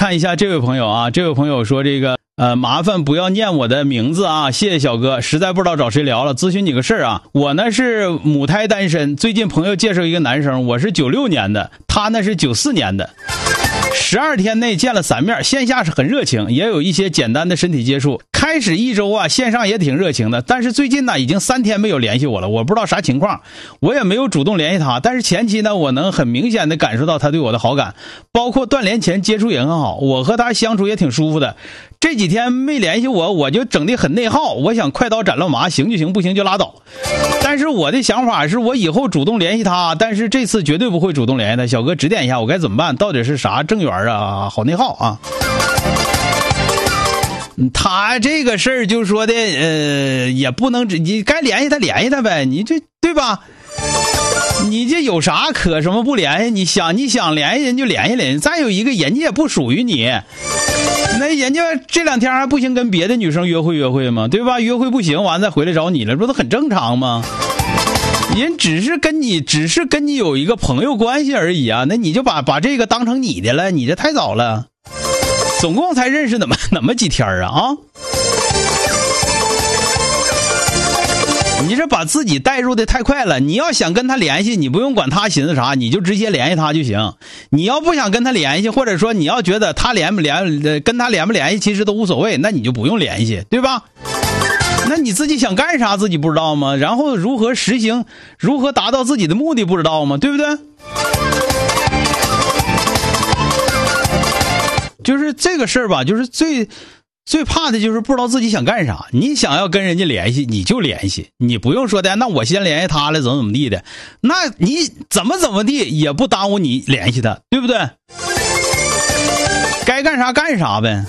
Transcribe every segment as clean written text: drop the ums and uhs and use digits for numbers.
看一下这位朋友啊，这位朋友说这个麻烦不要念我的名字啊，谢谢小哥，实在不知道找谁聊了，咨询你个事儿啊。我呢是母胎单身，最近朋友介绍一个男生，我是96年的，他呢是94年的。12天内见了3面，线下是很热情，也有一些简单的身体接触。开始1周啊，线上也挺热情的，但是最近呢已经3天没有联系我了，我不知道啥情况，我也没有主动联系他。但是前期呢，我能很明显的感受到他对我的好感，包括断联前接触也很好，我和他相处也挺舒服的。这几天没联系我，我就整得很内耗，我想快刀斩乱麻，行就行，不行就拉倒。但是我的想法是我以后主动联系他，但是这次绝对不会主动联系他。小哥指点一下我该怎么办，到底是啥正缘啊？好内耗啊。他这个事儿就说的也不能你该联系他联系他呗，你这对吧？你这有啥可什么不联系？你想联系人就联系人，再有一个人家也不属于你，那人家这2天还不行跟别的女生约会吗？对吧？约会不行完再回来找你了，不都很正常吗？人只是跟你有一个朋友关系而已啊，那你就把这个当成你的了，你这太早了，总共才认识那么几天啊。你这把自己带入的太快了，你要想跟他联系，你不用管他寻思啥，你就直接联系他就行。你要不想跟他联系，或者说你要觉得他跟他联不联系其实都无所谓，那你就不用联系，对吧？那你自己想干啥自己不知道吗？然后如何实行，如何达到自己的目的不知道吗？对不对？就是这个事儿吧，就是最怕的就是不知道自己想干啥。你想要跟人家联系你就联系，你不用说的那我先联系他了怎么地的，那你怎么地也不耽误你联系他，对不对？该干啥干啥呗。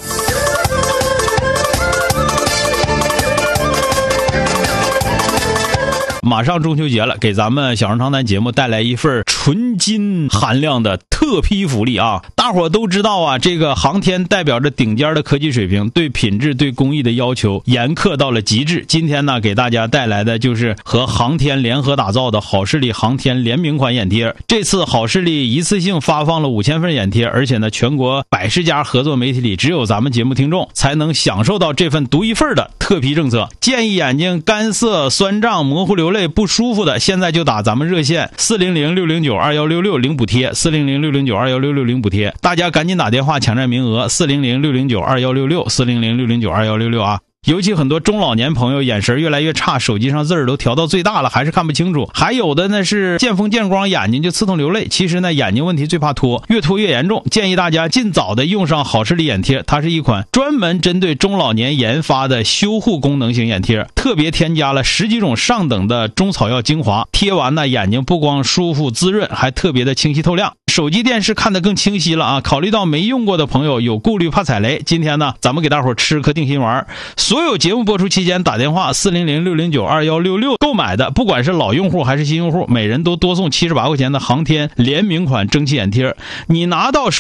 马上中秋节了，给咱们小人长谈节目带来一份纯金含量的特批福利啊！大伙都知道啊，这个航天代表着顶尖的科技水平，对品质对工艺的要求严苛到了极致。今天呢，给大家带来的就是和航天联合打造的好视力航天联名款眼贴。这次好视力一次性发放了5000份眼贴，而且呢，全国100家合作媒体里，只有咱们节目听众才能享受到这份独一份的特批政策。建议眼睛干涩、酸胀、模糊流泪不舒服的，现在就打咱们热线400-609-2166领补贴，400-609-2166领补贴，大家赶紧打电话抢占名额，400-609-2166 400-609-2166啊。尤其很多中老年朋友眼神越来越差，手机上字儿都调到最大了还是看不清楚，还有的呢是见风见光眼睛就刺痛流泪。其实呢眼睛问题最怕脱，越脱越严重，建议大家尽早的用上好视力眼贴。它是一款专门针对中老年研发的修护功能型眼贴，特别添加了10几种上等的中草药精华，贴完呢眼睛不光舒服滋润，还特别的清晰透亮，手机电视看得更清晰了啊！考虑到没用过的朋友有顾虑怕踩雷，今天呢咱们给大伙吃颗定心丸。所有节目播出期间打电话400-609-2166购买的，不管是老用户还是新用户，每人都多送78块钱的航天联名款蒸汽眼贴。你拿到手